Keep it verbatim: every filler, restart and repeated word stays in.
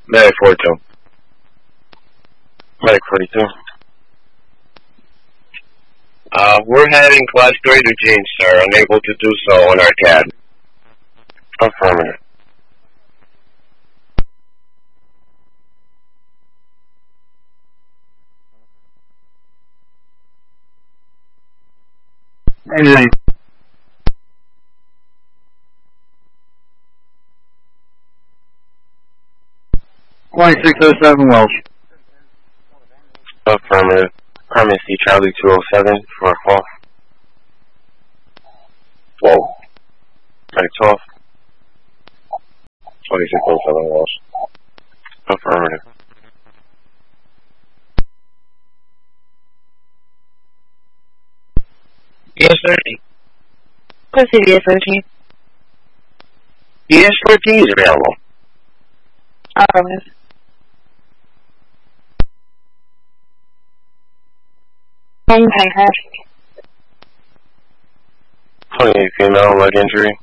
Medic forty-two. Medic forty-two. Uh, we're heading class three to Gene, sir. Unable to do so on our C A D. Affirmative. Anything. twenty-six oh seven Welsh. Affirmative. Permit C Charlie two oh seven for fall. Whoa. Medic twelve. twenty-six oh seven Welsh. Affirmative. B S thirteen. Proceed, B S thirteen. B S fourteen is available. Affirmative. Home tanker. twenty-eight female, leg injury.